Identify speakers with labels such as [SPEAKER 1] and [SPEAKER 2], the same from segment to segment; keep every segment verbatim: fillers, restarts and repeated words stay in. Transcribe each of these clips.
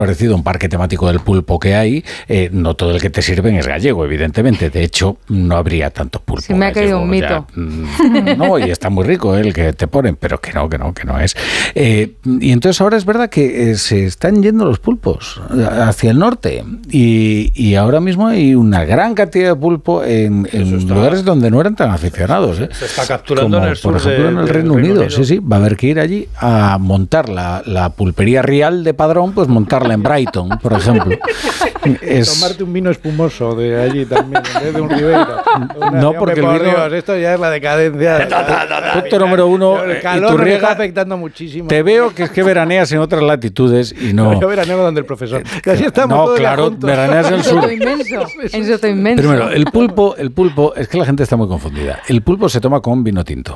[SPEAKER 1] parecido a un parque temático del pulpo que hay, eh, no todo el que te sirven es gallego, evidentemente. De hecho, no habría tanto pulpo.
[SPEAKER 2] Sí, me ha caído un mito.
[SPEAKER 1] Ya, no, y está muy rico el que te ponen, pero que no, que no, que no es. Eh, y entonces ahora es verdad que eh, se están yendo los pulpos hacia el norte y, y ahora mismo hay una gran cantidad de pulpo en, en está, lugares donde no eran tan aficionados. ¿eh?
[SPEAKER 3] Se está capturando
[SPEAKER 1] Como,
[SPEAKER 3] en el sur
[SPEAKER 1] por ejemplo,
[SPEAKER 3] de,
[SPEAKER 1] en el
[SPEAKER 3] de
[SPEAKER 1] Reino,
[SPEAKER 3] Reino
[SPEAKER 1] Unido.
[SPEAKER 3] Unido.
[SPEAKER 1] Sí, sí, va a haber que ir allí a montar la, la pulpería real de Padrón, pues montarla en Brighton, por ejemplo.
[SPEAKER 4] Es... Tomarte un vino espumoso de allí también, en vez de un Ribeira. Una,
[SPEAKER 1] no, porque el
[SPEAKER 4] por
[SPEAKER 1] vino...
[SPEAKER 4] Dios, esto ya es la decadencia.
[SPEAKER 1] Punto número uno,
[SPEAKER 4] el calor me está afectando muchísimo.
[SPEAKER 1] Te veo que es que veraneas en otras latitudes y no...
[SPEAKER 4] Yo veraneo donde el profesor. Que así estamos
[SPEAKER 1] no,
[SPEAKER 4] todos
[SPEAKER 1] claro, veraneas en el sur.
[SPEAKER 2] Soto inmenso, en Soto inmenso.
[SPEAKER 1] Primero, el pulpo, el pulpo, es que la gente está muy confundida. El pulpo se toma con vino tinto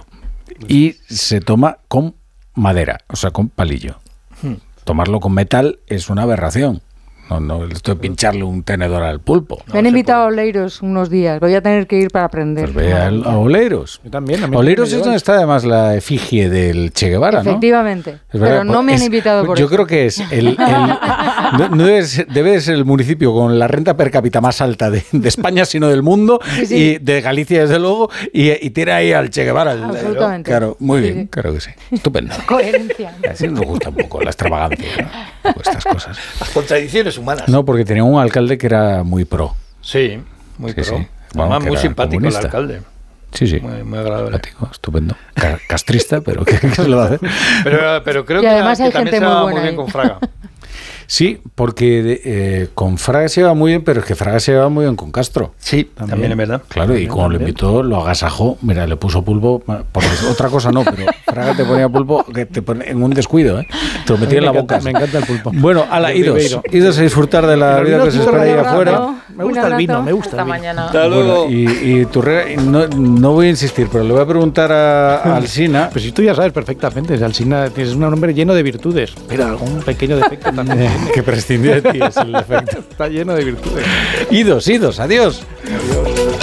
[SPEAKER 1] y se toma con madera, o sea, con palillo. Hmm. Tomarlo con metal es una aberración. No, no, esto de pincharle un tenedor al pulpo.
[SPEAKER 2] Me han invitado a Oleiros unos días. Voy a tener que ir para aprender.
[SPEAKER 1] Pues ve a, a Oleiros.
[SPEAKER 4] Yo también. A mí
[SPEAKER 1] Oleiros es donde está además la efigie del Che Guevara, ¿no?
[SPEAKER 2] Efectivamente. Pero no me han
[SPEAKER 1] es,
[SPEAKER 2] invitado por
[SPEAKER 1] yo
[SPEAKER 2] eso.
[SPEAKER 1] Yo creo que es el... el no, no debe, ser, debe de ser el municipio con la renta per cápita más alta de, de España, sino del mundo, sí, sí. Y de Galicia, desde luego, y, y tiene ahí al Che Guevara. El,
[SPEAKER 2] absolutamente.
[SPEAKER 1] Claro, muy
[SPEAKER 2] sí,
[SPEAKER 1] bien,
[SPEAKER 2] sí.
[SPEAKER 1] Claro que sí. Estupendo.
[SPEAKER 2] Coherencia.
[SPEAKER 1] Así nos gusta un poco la extravagancia, ¿no? Estas cosas.
[SPEAKER 3] Las contradicciones humanas.
[SPEAKER 1] No, porque tenía un alcalde que era muy pro.
[SPEAKER 3] Sí, muy
[SPEAKER 1] sí,
[SPEAKER 3] pro.
[SPEAKER 1] Sí.
[SPEAKER 3] Bueno, Además, muy simpático
[SPEAKER 1] comunista.
[SPEAKER 3] el alcalde.
[SPEAKER 1] Sí, sí.
[SPEAKER 3] Muy, muy agradable.
[SPEAKER 1] Simpático, estupendo. Castrista, pero ¿qué, qué se le va a hacer?
[SPEAKER 3] Pero, pero creo
[SPEAKER 2] y
[SPEAKER 3] que,
[SPEAKER 2] además
[SPEAKER 3] la,
[SPEAKER 2] hay
[SPEAKER 3] que
[SPEAKER 2] gente
[SPEAKER 3] también se va
[SPEAKER 2] muy,
[SPEAKER 3] muy bien
[SPEAKER 2] ahí.
[SPEAKER 3] con Fraga.
[SPEAKER 1] Sí, porque eh, con Fraga se lleva muy bien, pero es que Fraga se lleva muy bien con Castro.
[SPEAKER 3] Sí, también, también es verdad.
[SPEAKER 1] Claro,
[SPEAKER 3] también,
[SPEAKER 1] y cuando lo invitó, lo agasajó. Mira, le puso pulpo, porque otra cosa no, pero Fraga te ponía pulpo que te pone en un descuido, ¿eh? Te lo metía en la boca.
[SPEAKER 4] Me encanta el pulpo.
[SPEAKER 1] Bueno, ala, idos, idos a disfrutar de la vida que se espera ahí afuera.
[SPEAKER 4] Me gusta el vino, me gusta el vino.
[SPEAKER 5] Mañana.
[SPEAKER 3] Hasta luego.
[SPEAKER 1] Bueno, y, y tu re, no, no voy a insistir, pero le voy a preguntar a, a Alsina.
[SPEAKER 4] Pues si tú ya sabes perfectamente, Alsina tienes un hombre lleno de virtudes, pero algún pequeño defecto también.
[SPEAKER 1] Que prescindió de ti es el defecto.
[SPEAKER 4] Está lleno de virtudes.
[SPEAKER 1] Idos, idos, adiós.
[SPEAKER 4] Adiós.